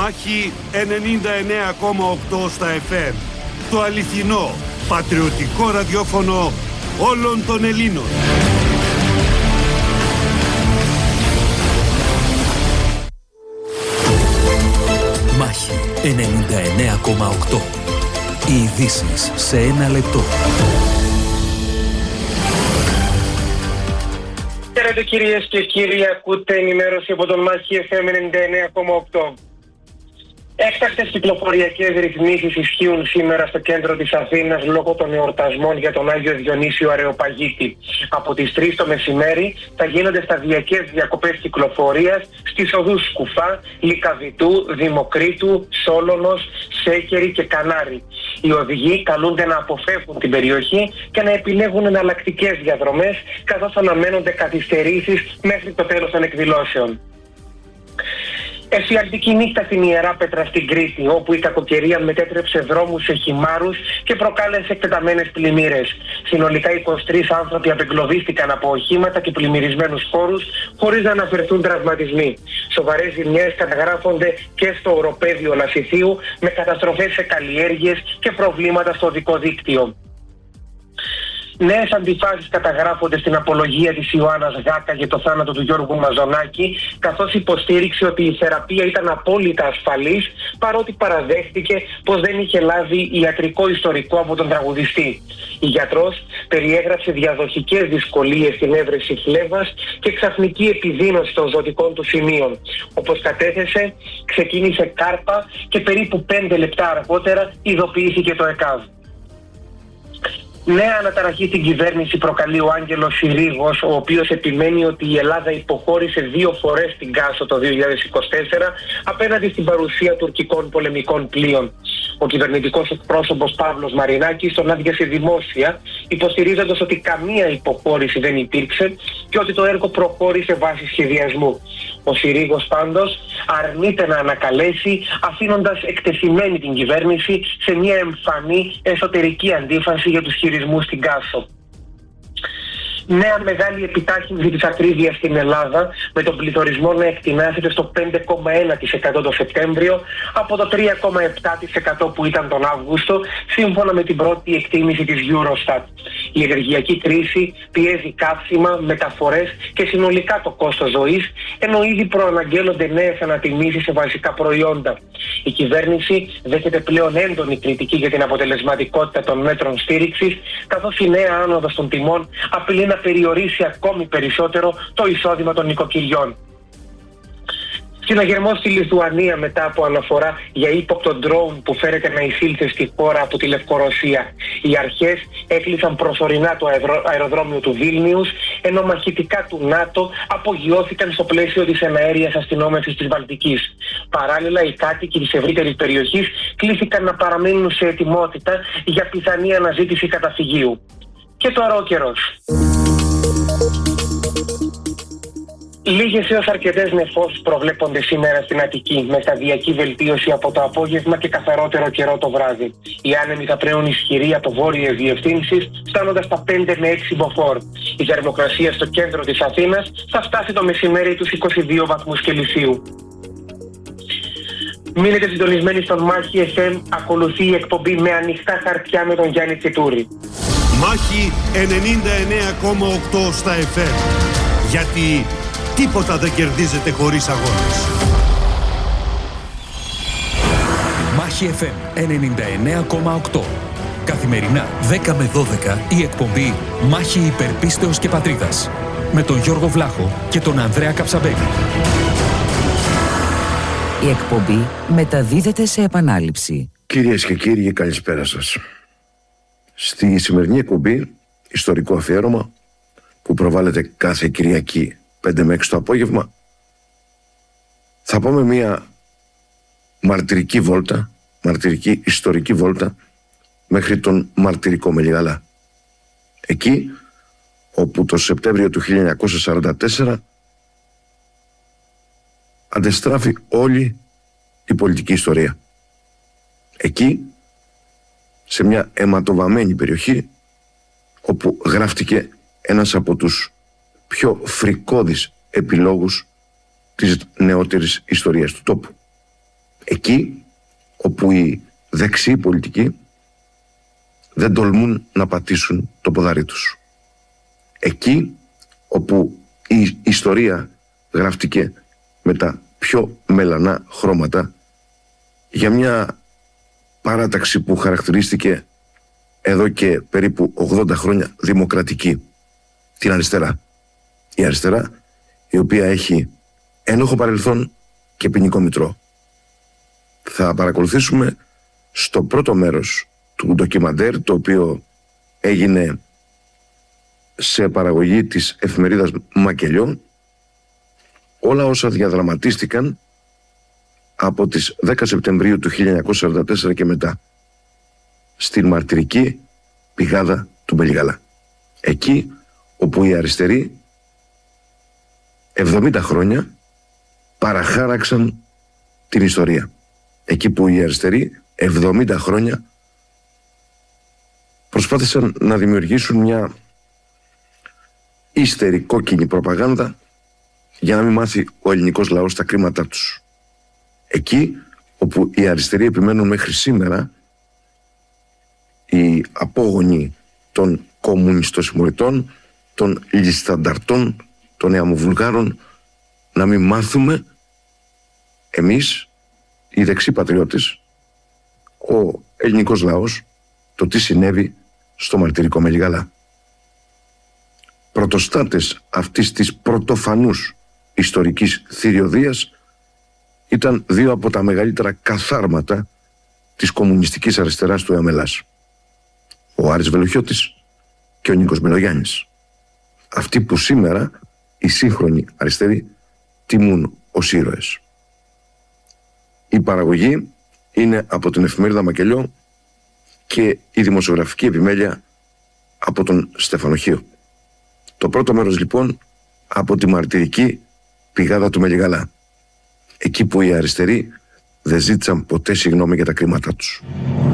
Μάχη 99,8 στα FM. Το αληθινό, πατριωτικό ραδιόφωνο όλων των Ελλήνων. Μάχη 99,8. Οι ειδήσεις σε ένα λεπτό. Χαίρετε κυρίες και κύριοι, ακούτε ενημέρωση από τον Μάχη FM 99,8. Έκτακτες κυκλοφοριακές ρυθμίσεις ισχύουν σήμερα στο κέντρο της Αθήνας λόγω των εορτασμών για τον Άγιο Διονύσιο Αρεοπαγίτη. Από τις 3 το μεσημέρι θα γίνονται σταδιακές διακοπές κυκλοφορίας στις οδούς Σκουφά, Λυκαβητού, Δημοκρίτου, Σόλωνος, Σέκερη και Κανάρη. Οι οδηγοί καλούνται να αποφεύγουν την περιοχή και να επιλέγουν εναλλακτικές διαδρομές, καθώς αναμένονται καθυστερήσεις μέχρι το τέλος των εκδηλώσεων. Εφιαλτική νύχτα στην Ιερά Πέτρα στην Κρήτη, όπου η κακοκαιρία μετέτρεψε δρόμους σε χυμάρους και προκάλεσε εκτεταμένες πλημμύρες. Συνολικά 23 άνθρωποι απεγκλωβίστηκαν από οχήματα και πλημμυρισμένους χώρους, χωρίς να αναφερθούν τραυματισμοί. Σοβαρές ζημιές καταγράφονται και στο οροπέδιο Λασιθίου, με καταστροφές σε καλλιέργειες και προβλήματα στο οδικό δίκτυο. Νέες αντιφάσεις καταγράφονται στην απολογία της Ιωάννας Γάκα για το θάνατο του Γιώργου Μαζονάκη, καθώς υποστήριξε ότι η θεραπεία ήταν απόλυτα ασφαλής, παρότι παραδέχτηκε πως δεν είχε λάβει ιατρικό ιστορικό από τον τραγουδιστή. Η γιατρός περιέγραψε διαδοχικές δυσκολίες στην έβρεση φλέβας και ξαφνική επιδείνωση των ζωτικών του σημείων. Όπως κατέθεσε, ξεκίνησε κάρπα και περίπου 5 λεπτά αργότερα ειδοποιήθηκε το ΕΚΑΒ. Νέα αναταραχή στην κυβέρνηση προκαλεί ο Άγγελος Συρίγος, ο οποίος επιμένει ότι η Ελλάδα υποχώρησε 2 φορές την Κάσο το 2024 απέναντι στην παρουσία τουρκικών πολεμικών πλοίων. Ο κυβερνητικός εκπρόσωπος Παύλος Μαρινάκης τον άδειασε δημόσια, υποστηρίζοντας ότι καμία υποχώρηση δεν υπήρξε και ότι το έργο προχώρησε βάσει σχεδιασμού. Ο Συρίγος πάντως αρνείται να ανακαλέσει, αφήνοντας εκτεθειμένη την κυβέρνηση σε μια εμφανή εσωτερική αντίφαση για τους χειρισμούς στην Κάσο. Νέα μεγάλη επιτάχυνση της ακρίβειας στην Ελλάδα, με τον πληθωρισμό να εκτινάσεται στο 5,1% το Σεπτέμβριο από το 3,7% που ήταν τον Αύγουστο, σύμφωνα με την πρώτη εκτίμηση της Eurostat. Η ενεργειακή κρίση πιέζει καύσιμα, μεταφορές και συνολικά το κόστος ζωής, ενώ ήδη προαναγγέλλονται νέες ανατιμήσεις σε βασικά προϊόντα. Η κυβέρνηση δέχεται πλέον έντονη κριτική για την αποτελεσματικότητα των μέτρων στήριξης, καθώς η νέα άνοδος των τιμών απειλεί να περιορίσει ακόμη περισσότερο το εισόδημα των νοικοκυριών. Συναγερμός στη Λιθουανία μετά από αναφορά για ύποπτο ντρόουν που φέρεται να εισήλθε στη χώρα από τη Λευκορωσία. Οι αρχές έκλεισαν προσωρινά το αεροδρόμιο του Βίλνιους, ενώ μαχητικά του ΝΑΤΟ απογειώθηκαν στο πλαίσιο της εναέριας αστυνόμευσης της Βαλτικής. Παράλληλα, οι κάτοικοι της ευρύτερης περιοχής κλήθηκαν να παραμείνουν σε ετοιμότητα για πιθανή αναζήτηση καταφυγίου. Και τώρα ο καιρός. Λίγες έως αρκετές νεφώσεις προβλέπονται σήμερα στην Αττική, με σταδιακή βελτίωση από το απόγευμα και καθαρότερο καιρό το βράδυ. Οι άνεμοι θα πλέουν ισχυροί από βόρειες διευθύνσεις, φτάνοντας στα 5 με 6 μποφόρ. Η θερμοκρασία στο κέντρο της Αθήνας θα φτάσει το μεσημέρι τους 22 βαθμούς Κελσίου. Μείνετε συντονισμένοι στον Μάχη FM, ακολουθεί η εκπομπή με ανοιχτά χαρτιά με τον Γιάννη Τσιτούρη. Μάχη 99,8 στα FM. Γιατί τίποτα δεν κερδίζεται χωρίς αγώνες. Μάχη FM 99,8. Καθημερινά 10 με 12 η εκπομπή Μάχη υπερπίστεως και πατρίδας. Με τον Γιώργο Βλάχο και τον Ανδρέα Καψαμπέλη. Η εκπομπή μεταδίδεται σε επανάληψη. Κυρίες και κύριοι, καλησπέρα σας. Στη σημερινή εκπομπή, ιστορικό αφιέρωμα, που προβάλλεται κάθε Κυριακή 5 με 6 το απόγευμα, θα πάμε μια μαρτυρική βόλτα, μαρτυρική ιστορική βόλτα, μέχρι τον μαρτυρικό Μελιγαλά. Εκεί όπου το Σεπτέμβριο του 1944 αντεστράφει όλη η πολιτική ιστορία. Εκεί, σε μια αιματοβαμμένη περιοχή, όπου γράφτηκε ένας από τους πιο φρικώδεις επιλόγους της νεότερης ιστορίας του τόπου. Εκεί όπου οι δεξιοί πολιτικοί δεν τολμούν να πατήσουν το ποδάρι τους. Εκεί όπου η ιστορία γράφτηκε με τα πιο μελανά χρώματα για μια παράταξη που χαρακτηρίστηκε εδώ και περίπου 80 χρόνια δημοκρατική, την αριστερά. Η αριστερά, η οποία έχει ένοχο παρελθόν και ποινικό μητρό. Θα παρακολουθήσουμε στο πρώτο μέρος του ντοκιμαντέρ, το οποίο έγινε σε παραγωγή της εφημερίδας Μακελιό, όλα όσα διαδραματίστηκαν από τις 10 Σεπτεμβρίου του 1944 και μετά στην μαρτυρική πηγάδα του Μπελιγαλά. Εκεί όπου οι αριστεροί 70 χρόνια παραχάραξαν την ιστορία. Εκεί που οι αριστεροί 70 χρόνια προσπάθησαν να δημιουργήσουν μια ύστερη κόκκινη προπαγάνδα για να μην μάθει ο ελληνικός λαός τα κρίματά τους. Εκεί όπου οι αριστεροί επιμένουν μέχρι σήμερα, οι απόγονοι των κομμουνιστοσυμμοριτών, των λιστανταρτών, των νεαμοβουλγάρων, να μην μάθουμε εμείς, οι δεξιοί πατριώτες, ο ελληνικός λαός, το τι συνέβη στο μαρτυρικό Μελιγαλά. Πρωτοστάτες αυτής της πρωτοφανούς ιστορικής θηριωδίας ήταν δύο από τα μεγαλύτερα καθάρματα της κομμουνιστικής αριστεράς του ΕΑΜΕΛΑΣ. Ο Άρης Βελοχιώτης και ο Νίκος Μελογιάννης. Αυτοί που σήμερα οι σύγχρονοι αριστεροί τιμούν ως ήρωες. Η παραγωγή είναι από την εφημερίδα Μακελιό και η δημοσιογραφική επιμέλεια από τον Στεφανοχείο. Το πρώτο μέρος λοιπόν από τη μαρτυρική πηγάδα του Μελιγαλά. Εκεί που οι αριστεροί δεν ζήτησαν ποτέ συγγνώμη για τα κρίματά τους.